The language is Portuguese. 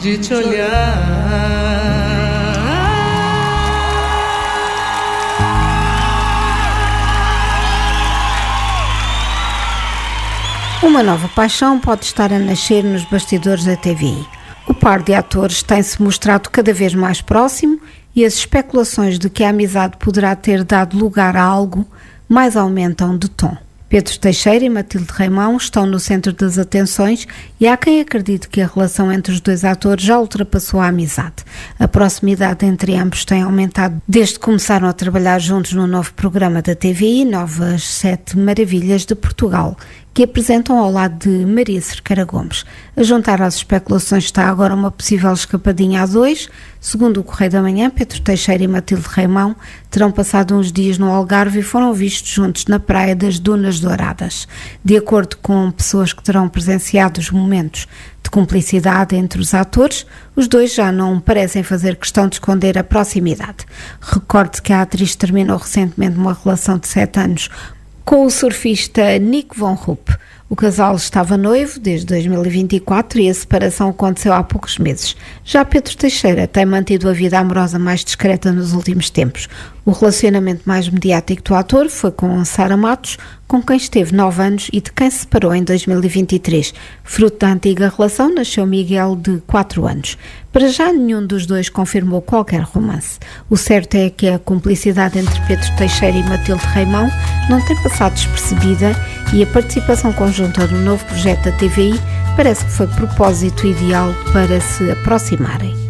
de te olhar. Uma nova paixão pode estar a nascer nos bastidores da TVI. O par de atores tem-se mostrado cada vez mais próximo e as especulações de que a amizade poderá ter dado lugar a algo mais aumentam de tom. Pedro Teixeira e Matilde Reimão estão no centro das atenções e há quem acredite que a relação entre os dois atores já ultrapassou a amizade. A proximidade entre ambos tem aumentado desde que começaram a trabalhar juntos no novo programa da TVI, Novas 7 Maravilhas de Portugal, que apresentam ao lado de Maria Cerqueira Gomes. A juntar às especulações está agora uma possível escapadinha a dois. Segundo o Correio da Manhã, Pedro Teixeira e Matilde Reimão terão passado uns dias no Algarve e foram vistos juntos na praia das Dunas Douradas. De acordo com pessoas que terão presenciado os momentos de cumplicidade entre os atores, os dois já não parecem fazer questão de esconder a proximidade. Recorde que a atriz terminou recentemente uma relação de 7 anos com o surfista Nick Von Rupp. O casal estava noivo desde 2024 e a separação aconteceu há poucos meses. Já Pedro Teixeira tem mantido a vida amorosa mais discreta nos últimos tempos. O relacionamento mais mediático do ator foi com Sara Matos, com quem esteve 9 anos e de quem se separou em 2023. Fruto da antiga relação, nasceu Miguel, de 4 anos. Para já, nenhum dos dois confirmou qualquer romance. O certo é que a cumplicidade entre Pedro Teixeira e Matilde Reimão não tem passado despercebida e a participação conjunta no novo projeto da TVI parece que foi propósito ideal para se aproximarem.